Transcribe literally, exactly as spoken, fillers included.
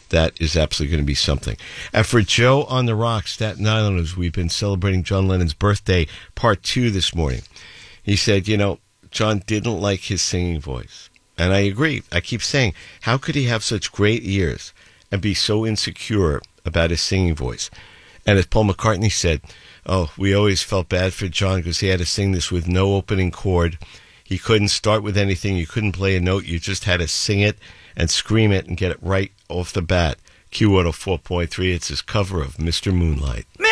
that is absolutely going to be something. And for Joe on the Rocks, Staten Islanders, we've been celebrating John Lennon's birthday, part two this morning. He said, you know, John didn't like his singing voice. And I agree. I keep saying, how could he have such great ears and be so insecure about his singing voice? And as Paul McCartney said, oh, we always felt bad for John because he had to sing this with no opening chord. He couldn't start with anything. You couldn't play a note. You just had to sing it and scream it and get it right off the bat. Q one oh four point three, it's his cover of Mister Moonlight.